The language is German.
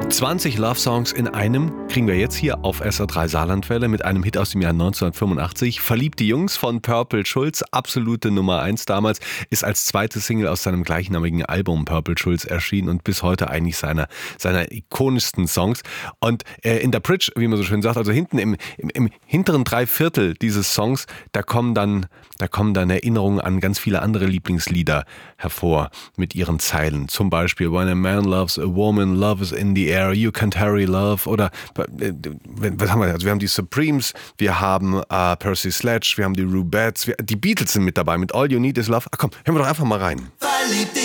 20 Love-Songs in einem kriegen wir jetzt hier auf SR3 Saarlandwelle mit einem Hit aus dem Jahr 1985. Verliebte Jungs von Purple Schulz, absolute Nummer 1 damals, ist als zweite Single aus seinem gleichnamigen Album Purple Schulz erschienen und bis heute eigentlich seiner ikonischsten Songs. Und in der Bridge, wie man so schön sagt, also hinten im hinteren Dreiviertel dieses Songs, da kommen dann Erinnerungen an ganz viele andere Lieblingslieder hervor mit ihren Zeilen. Zum Beispiel When a Man Loves a Woman, Love is in the Air, You Can't Hurry Love oder was haben wir? Also wir haben die Supremes, wir haben Percy Sledge, wir haben die Rubettes, die Beatles sind mit dabei mit All You Need Is Love. Ach komm, hören wir doch einfach mal rein. Verliebt